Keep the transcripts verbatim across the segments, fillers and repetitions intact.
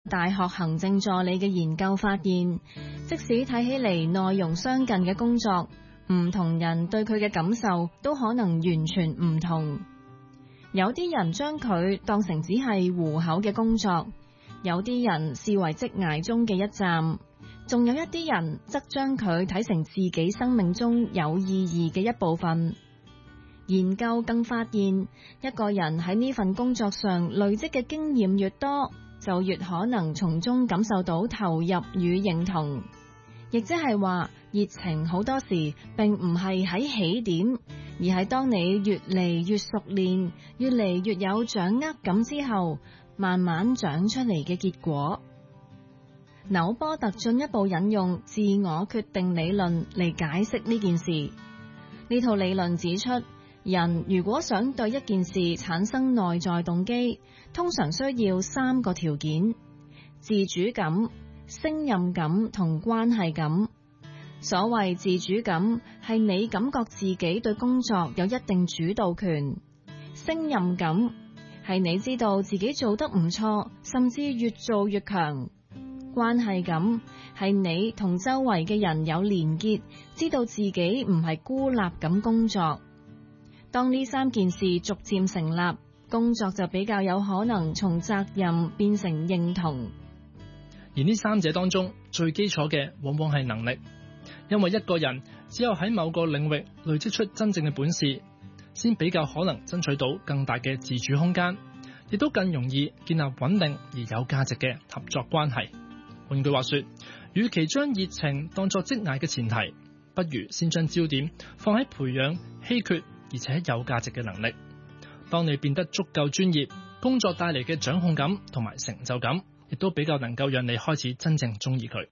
大學行政助理嘅研究發現，即使睇起嚟內容相近嘅工作，唔同人對佢嘅感受都可能完全唔同。有啲人將佢當成只係糊口嘅工作，有啲人視為職涯中嘅一站，仲有一啲人則將佢睇成自己生命中有意義嘅一部分。研究更發現，一個人喺呢份工作上累積嘅經驗越多，就越可能從中感受到投入與認同。亦即係話，熱情好多時並唔係喺起點，而係當你越嚟越熟練，越嚟越有掌握感之後，慢慢長出嚟嘅結果。紐波特進一步引用自我決定理論嚟解釋呢件事。呢套理論指出，人如果想對一件事產生內在動機，通常需要三個條件：自主感、勝任感同關係感。所謂自主感係你感覺自己對工作有一定主導權，勝任感係你知道自己做得唔錯，甚至越做越強，關係感係你同周圍嘅人有連結，知道自己唔係孤立咁工作。當呢三件事逐漸成立，工作就比較有可能從責任變成認同。 而呢三者當中最基礎嘅往往係能力，因為一個人只有喺某個領域累積出真正嘅本事，先比較可能爭取到更大嘅自主空間，亦都更容易建立穩定而有價值嘅合作關係。換句話說，與其將熱情當作職涯嘅前提，不如先將焦點放喺培養稀缺而且有價值嘅能力。當你變得足夠專業，工作帶嚟嘅掌控感同埋成就感，亦都比較能夠讓你開始真正中意佢。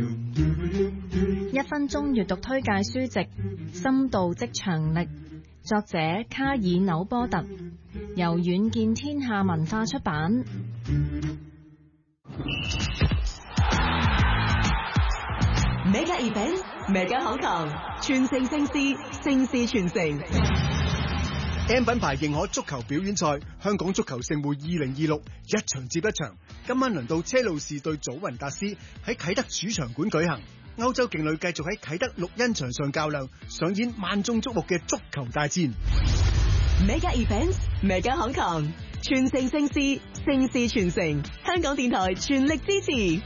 一分鐘閱讀推介書籍《深度職場力》，作者卡爾紐波特，由遠見天下文化出版。 Mega Event Mega 口球，傳承盛事，盛事傳承。 M 品牌認可足球表演賽香港足球盛會二零二六一場接一場，今晚輪到車路士對祖雲達斯喺啟德主場館舉行。歐洲勁旅繼續喺啟德綠茵場上較量，上演萬眾矚目嘅足球大戰。 Mega Event Mega 口球，傳承盛事，盛事傳承。香港電台全力支持。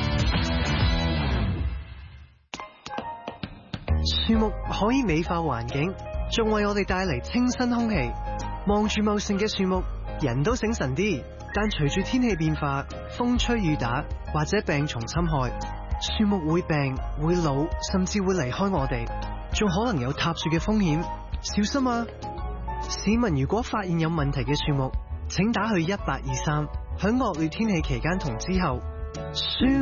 樹木可以美化環境，仲為我哋帶嚟清新空氣。望住茂盛嘅樹木，人都醒神啲。但隨住天氣變化，風吹雨打或者病蟲侵害，樹木會病、會老，甚至會離開我哋，仲可能有塌樹嘅風險。小心啊！市民如果發現有問題嘅樹木，請打去一八二三，響惡劣天氣期間同之後。樹